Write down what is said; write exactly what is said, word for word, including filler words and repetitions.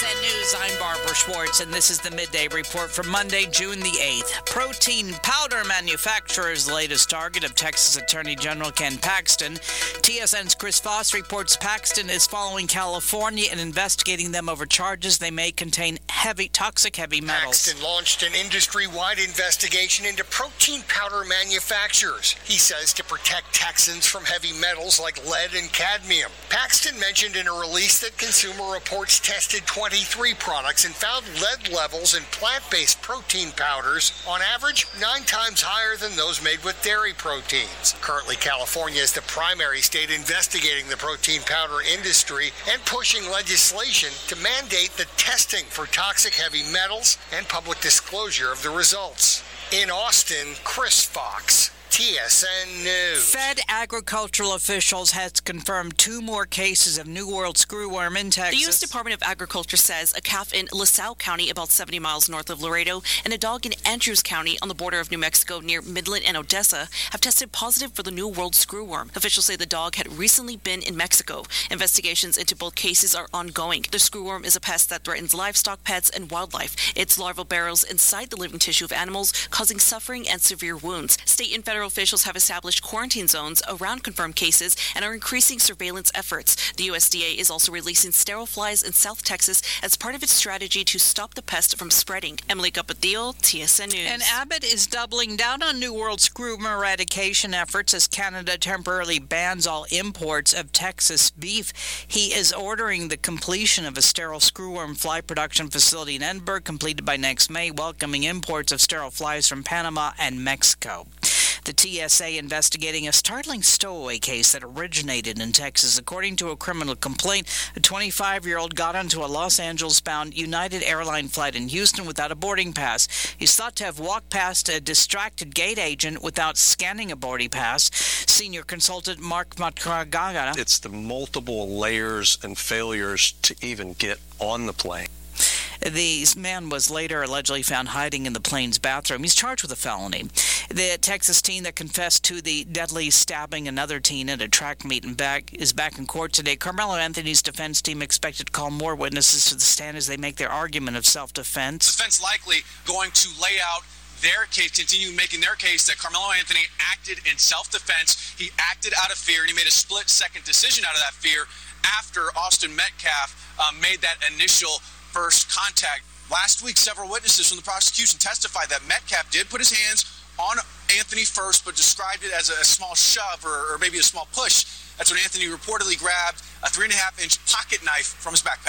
N News, I'm Barbara Schwartz, and this is the Midday Report for Monday, June the eighth. Protein powder manufacturers' latest target of Texas Attorney General Ken Paxton. T S N's Chris Voss reports Paxton is following California and investigating them over charges they may contain heavy, toxic heavy metals. Paxton launched an industry-wide investigation into protein powder manufacturers, he says, to protect Texans from heavy metals like lead and cadmium. Paxton mentioned in a release that Consumer Reports tested twenty-three products and found lead levels in plant-based protein powders on average nine times higher than those made with dairy proteins. Currently, California is the primary state investigating the protein powder industry and pushing legislation to mandate the testing for toxic heavy metals and public disclosure of the results. In Austin, Chris Fox, T S N News. Fed agricultural officials has confirmed two more cases of New World screwworm in Texas. The U S Department of Agriculture says a calf in LaSalle County, about seventy miles north of Laredo, and a dog in Andrews County on the border of New Mexico near Midland and Odessa have tested positive for the New World screwworm. Officials say the dog had recently been in Mexico. Investigations into both cases are ongoing. The screwworm is a pest that threatens livestock, pets, and wildlife. Its larval burrows inside the living tissue of animals, causing suffering and severe wounds. State and federal officials have established quarantine zones around confirmed cases and are increasing surveillance efforts. The U S D A is also releasing sterile flies in South Texas as part of its strategy to stop the pest from spreading. Emily Capatillo, T S N News. And Abbott is doubling down on New World screwworm eradication efforts as Canada temporarily bans all imports of Texas beef. He is ordering the completion of a sterile screwworm fly production facility in Edinburgh, completed by next May, welcoming imports of sterile flies from Panama and Mexico. The T S A investigating a startling stowaway case that originated in Texas. According to a criminal complaint, a twenty-five-year-old got onto a Los Angeles-bound United Airline flight in Houston without a boarding pass. He's thought to have walked past a distracted gate agent without scanning a boarding pass. Senior consultant Mark Matragaga. It's the multiple layers and failures to even get on the plane. The man was later allegedly found hiding in the plane's bathroom. He's charged with a felony. The Texas teen that confessed to the deadly stabbing another teen at a track meet and back is back in court today. Carmelo Anthony's defense team expected to call more witnesses to the stand as they make their argument of self-defense. Defense likely going to lay out their case, continue making their case that Carmelo Anthony acted in self-defense. He acted out of fear, and he made a split-second decision out of that fear after Austin Metcalf um, made that initial first contact. Last week, several witnesses from the prosecution testified that Metcalf did put his hands on Anthony first, but described it as a small shove or, or maybe a small push. That's when Anthony reportedly grabbed a three and a half inch pocket knife from his backpack.